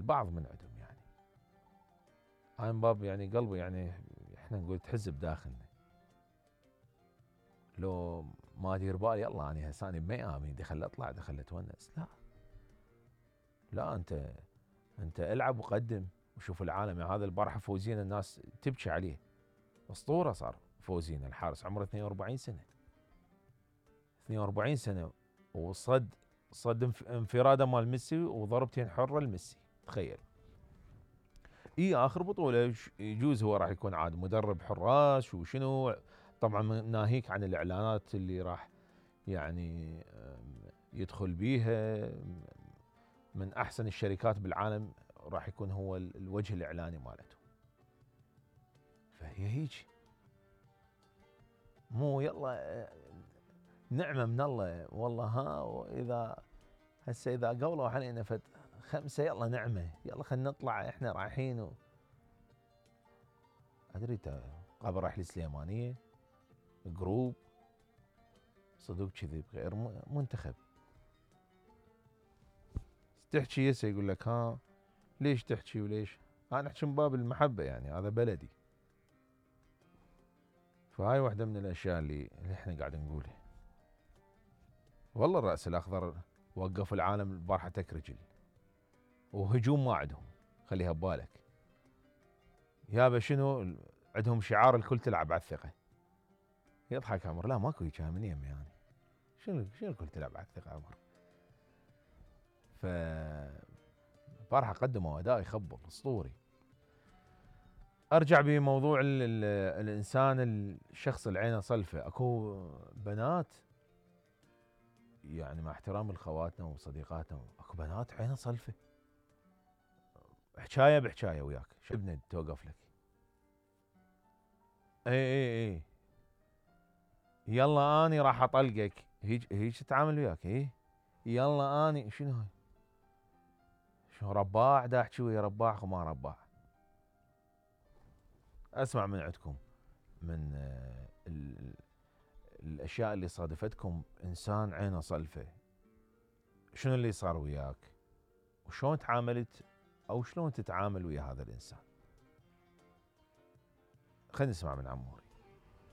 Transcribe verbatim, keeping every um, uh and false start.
البعض من عندهم يعني. انا من باب يعني قلبي يعني احنا نقول تحز بداخلنا. لو ما ادير بالي يلا انا هسه انا بمي امين دخل اطلع دخل اتونس، لا لا انت انت العب وقدم وشوف العالم. يعني هذا البارحه فوزين الناس تبكي عليه، اسطوره صار فوزين الحارس عمره اثنين وأربعين سنه، اثنين وأربعين سنه وصد صد انفراده مال ميسي وضربتين حره لميسي، تخيل. اي اخر بطوله يجوز هو راح يكون عاد مدرب حراس وشنو، طبعا ناهيك عن الاعلانات اللي راح يعني يدخل بيها من احسن الشركات بالعالم، راح يكون هو الوجه الاعلاني مالته. فهي هيك، مو يلا نعمه من الله والله. ها اذا هسه اذا قولوا علينا فد خمسه يلا نعمه يلا خلينا نطلع احنا رايحين و... ادري قبل رايح للسليمانيه جروب صدق كذي غير منتخب. تحكي هسه يقول لك ها ليش تحكي وليش؟ انا احكي من باب المحبه يعني، هذا بلدي. فهاي واحده من الاشياء اللي, اللي احنا قاعد نقولها. والله الراس الاخضر وقف العالم البارحه تك رجل وهجوم ما عندهم، خليها ببالك يابا شنو عندهم شعار الكل تلعب على الثقه. يضحك عمر، لا ماكو هيك من يم يعني شنو شنو الكل تلعب على الثقه عمر. ف البارحه قدموا اداء يخبل اسطوري. ارجع بموضوع ال ال الانسان الشخص اللي عينه صلفه. اكو بنات يعني مع احترام لخواتنا وصديقاتنا، اكو بنات عينه صلفه حكايه بحكايه وياك شبنه توقف لك. اي اي اي يلا اني راح اطلقك، هيج هيج تتعامل وياك. اي يلا اني شنو هاي شو رباع دا احكي ويا رباع وما رباع. اسمع من عندكم من ال الاشياء اللي صادفتكم انسان عينه صلفه، شنو اللي صار وياك وشلون تعاملت او شلون تتعامل ويا هذا الانسان. خلينا نسمع من عموري.